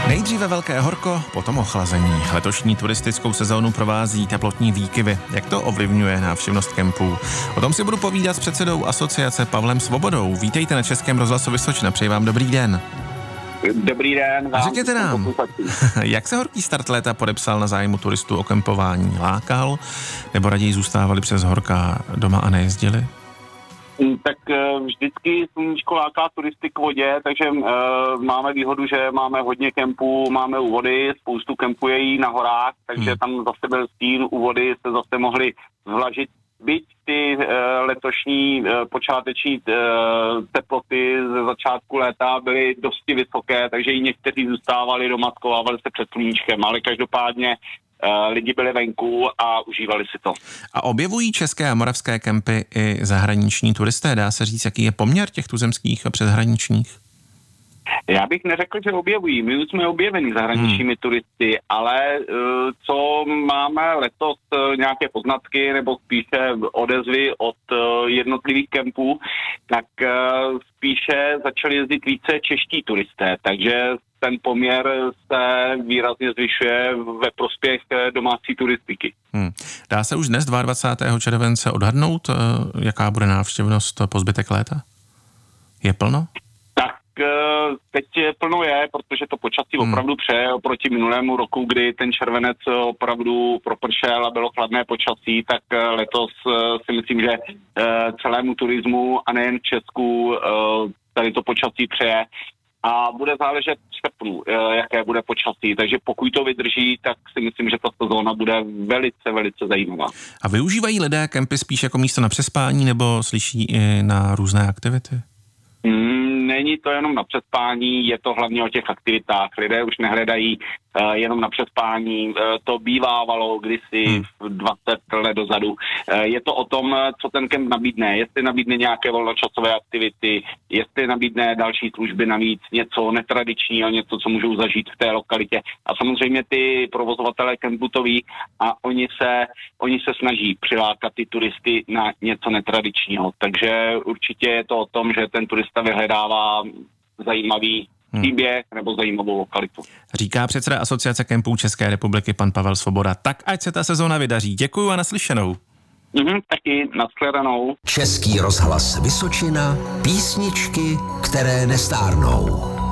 Nejdříve velké horko, potom ochlazení. Letošní turistickou sezónu provází teplotní výkyvy. Jak to ovlivňuje návštěvnost kempů? O tom si budu povídat s předsedou asociace Pavlem Svobodou. Vítejte na Českém rozhlasu Vysočina, přeji vám dobrý den. Dobrý den. A řekněte nám, jak se horký start léta podepsal na zájmu turistů o kempování? Lákal? Nebo raději zůstávali přes horka doma a nejezdili? Tak vždycky sluníčko láká turisty k vodě, takže máme výhodu, že máme hodně kempů, máme u vody, spoustu kempů je jí na horách, takže tam zase byl stín, u vody se zase mohli zvlažit. Byť ty letošní počáteční teploty ze začátku léta byly dosti vysoké, takže i někteří zůstávali doma, skovávali se před sluníčkem, ale každopádně lidi byli venku a užívali si to. A objevují české a moravské kempy i zahraniční turisté? Dá se říct, jaký je poměr těch tuzemských a přeshraničních? Já bych neřekl, že objevují. My už jsme objeveni zahraničními turisty, ale co máme letos nějaké poznatky nebo spíše odezvy od jednotlivých kempů, tak spíše začali jezdit více čeští turisté, takže ten poměr se výrazně zvyšuje ve prospěch domácí turistiky. Dá se už dnes 22. července odhadnout, jaká bude návštěvnost po zbytek léta? Je plno? Teď plno je, protože to počasí opravdu přeje oproti minulému roku, kdy ten červenec opravdu propršel a bylo chladné počasí, tak letos si myslím, že celému turismu a nejen v Česku tady to počasí přeje. A bude záležet v srpnu, jaké bude počasí. Takže pokud to vydrží, tak si myslím, že ta sezóna bude velice, velice zajímavá. A využívají lidé kempy spíš jako místo na přespání nebo slyší i na různé aktivity? Není to jenom na přespání, je to hlavně o těch aktivitách. Lidé už nehledají jenom na přespání. To bývávalo kdysi 20 let dozadu. Je to o tom, co ten kemp nabídne. Jestli nabídne nějaké volnočasové aktivity, jestli nabídne další služby navíc, něco netradičního, něco, co můžou zažít v té lokalitě. A samozřejmě ty provozovatelé kempu to ví a oni se snaží přilákat ty turisty na něco netradičního. Takže určitě je to o tom, že ten turista vyhledává zajímavý příběh nebo zajímavou lokalitu. Říká předseda Asociace kempů České republiky pan Pavel Svoboda. Tak ať se ta sezóna vydaří. Děkuju a naslyšenou. Taky nashledanou. Český rozhlas Vysočina, písničky, které nestárnou.